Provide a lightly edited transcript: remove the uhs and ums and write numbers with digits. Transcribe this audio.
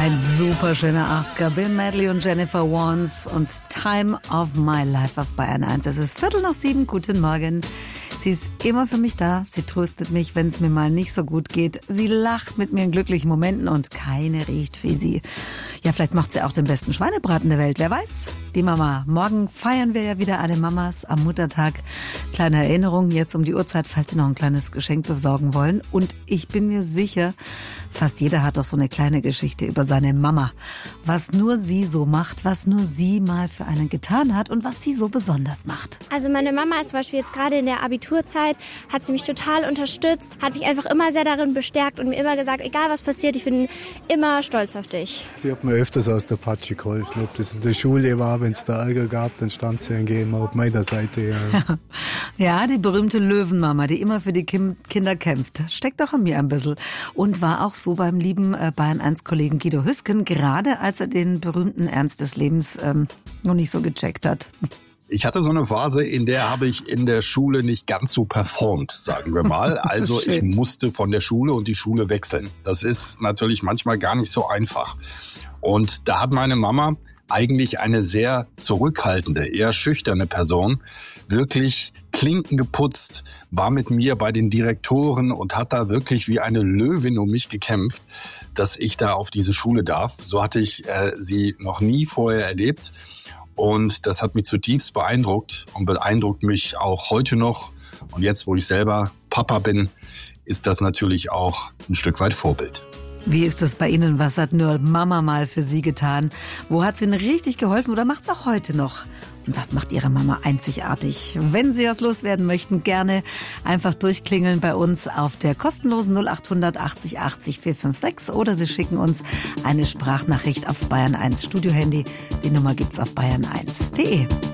Ein super schöner 80er. Bill Medley und Jennifer Warnes und Time of My Life auf Bayern 1. Es ist 6:45. Guten Morgen. Sie ist immer für mich da. Sie tröstet mich, wenn es mir mal nicht so gut geht. Sie lacht mit mir in glücklichen Momenten und keine riecht wie sie. Ja, vielleicht macht sie auch den besten Schweinebraten der Welt. Wer weiß? Die Mama. Morgen feiern wir ja wieder alle Mamas am Muttertag. Kleine Erinnerung jetzt um die Uhrzeit, falls Sie noch ein kleines Geschenk besorgen wollen. Und ich bin mir sicher, fast jeder hat doch so eine kleine Geschichte über seine Mama. Was nur sie so macht, was nur sie mal für einen getan hat und was sie so besonders macht. Also meine Mama ist zum Beispiel jetzt gerade in der Abiturzeit, hat sie mich total unterstützt, hat mich einfach immer sehr darin bestärkt und mir immer gesagt, egal was passiert, ich bin immer stolz auf dich. Sie hat mir öfters aus der Patsche geholfen. Ob das in der Schule war, wenn es da Ärger gab, dann stand sie immer auf meiner Seite. Ja. Ja, die berühmte Löwenmama, die immer für die Kinder kämpft. Steckt auch in mir ein bisschen. Und war auch so beim lieben Bayern 1-Kollegen Guido Hüsken, gerade als er den berühmten Ernst des Lebens noch nicht so gecheckt hat. Ich hatte so eine Phase, in der habe ich in der Schule nicht ganz so performt, sagen wir mal. Also ich musste von der Schule und die Schule wechseln. Das ist natürlich manchmal gar nicht so einfach. Und da hat meine Mama, eigentlich eine sehr zurückhaltende, eher schüchterne Person, wirklich Klinken geputzt, war mit mir bei den Direktoren und hat da wirklich wie eine Löwin um mich gekämpft, dass ich da auf diese Schule darf. So hatte ich sie noch nie vorher erlebt. Und das hat mich zutiefst beeindruckt und beeindruckt mich auch heute noch. Und jetzt, wo ich selber Papa bin, ist das natürlich auch ein Stück weit Vorbild. Wie ist es bei Ihnen? Was hat nur Mama mal für Sie getan? Wo hat sie Ihnen richtig geholfen oder macht es auch heute noch? Und was macht Ihre Mama einzigartig? Wenn Sie was loswerden möchten, gerne einfach durchklingeln bei uns auf der kostenlosen 0800 80 80 456 oder Sie schicken uns eine Sprachnachricht aufs Bayern 1 Studiohandy. Die Nummer gibt's auf bayern1.de.